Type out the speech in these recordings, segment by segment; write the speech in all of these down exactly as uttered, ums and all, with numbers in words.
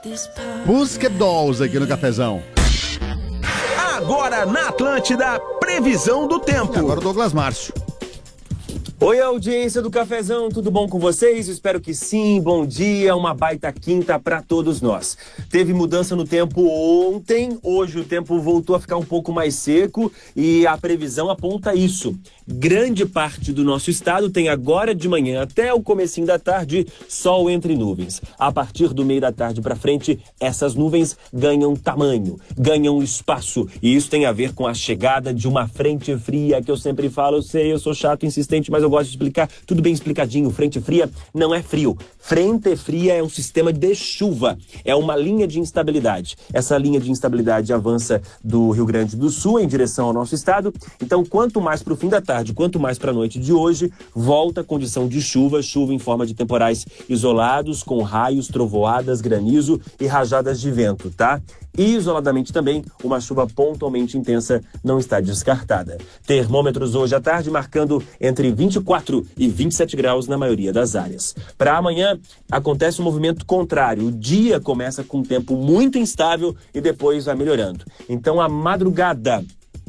Pussycat Dolls aqui no Cafezão. Agora na Atlântida, previsão do tempo. E agora o Douglas Márcio. Oi, audiência do Cafezão, tudo bom com vocês? Eu espero que sim, bom dia, uma baita quinta para todos nós. Teve mudança no tempo ontem, hoje o tempo voltou a ficar um pouco mais seco e a previsão aponta isso. Grande parte do nosso estado tem agora de manhã até o comecinho da tarde sol entre nuvens. A partir do meio da tarde para frente, essas nuvens ganham tamanho, ganham espaço e isso tem a ver com a chegada de uma frente fria que eu sempre falo, eu sei, eu sou chato, insistente, mas eu gosto de explicar, tudo bem explicadinho. Frente fria não é frio. Frente fria é um sistema de chuva, é uma linha de instabilidade. Essa linha de instabilidade avança do Rio Grande do Sul em direção ao nosso estado. Então, quanto mais para o fim da tarde, quanto mais para a noite de hoje, volta a condição de chuva, chuva em forma de temporais isolados, com raios, trovoadas, granizo e rajadas de vento, tá? E, isoladamente também, uma chuva pontualmente intensa não está descartada. Termômetros hoje à tarde marcando entre vinte e quatro e vinte e sete graus na maioria das áreas. Para amanhã, acontece um movimento contrário. O dia começa com um tempo muito instável e depois vai melhorando. Então, a madrugada...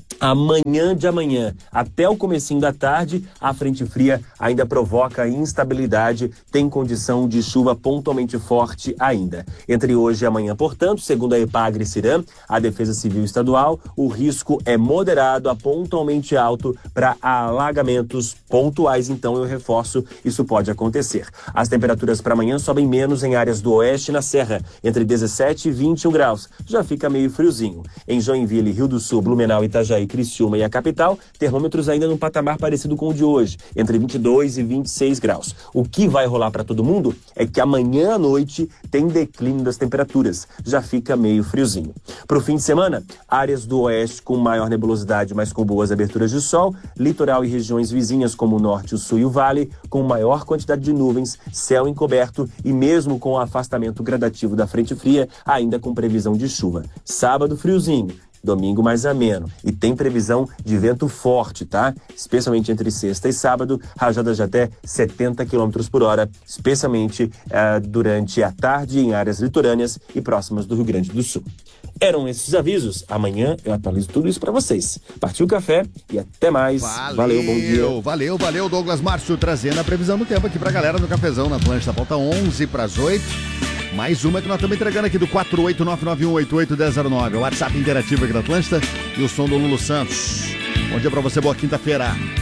Amanhã de amanhã, até o comecinho da tarde, a frente fria ainda provoca instabilidade, tem condição de chuva pontualmente forte ainda. Entre hoje e amanhã, portanto, segundo a EPAGRE-CIRAM, a Defesa Civil Estadual, o risco é moderado a pontualmente alto para alagamentos pontuais, então eu reforço, isso pode acontecer. As temperaturas para amanhã sobem menos em áreas do oeste e na Serra, entre dezessete e vinte e um graus, já fica meio friozinho. Em Joinville, Rio do Sul, Blumenau, Itajaí, Criciúma e a capital, termômetros ainda num patamar parecido com o de hoje, entre vinte e dois e vinte e seis graus. O que vai rolar para todo mundo é que amanhã à noite tem declínio das temperaturas, já fica meio friozinho. Para o fim de semana, áreas do oeste com maior nebulosidade, mas com boas aberturas de sol, litoral e regiões vizinhas como o norte, o sul e o vale, com maior quantidade de nuvens, céu encoberto e mesmo com o afastamento gradativo da frente fria, ainda com previsão de chuva. Sábado, friozinho. Domingo mais ameno. E tem previsão de vento forte, tá? Especialmente entre sexta e sábado, rajadas de até setenta quilômetros por hora, especialmente uh, durante a tarde em áreas litorâneas e próximas do Rio Grande do Sul. Eram esses avisos. Amanhã eu atualizo tudo isso pra vocês. Partiu o café e até mais. Valeu, valeu, bom dia. Valeu, valeu, Douglas Márcio, trazendo a previsão do tempo aqui pra galera do Cafezão na Atlântida. Falta onze para as oito. Mais uma que nós estamos entregando aqui do quatro oito nove nove um oito oito um zero zero nove. O WhatsApp interativo aqui da Atlântida e o som do Lulu Santos. Bom dia pra você, boa quinta-feira.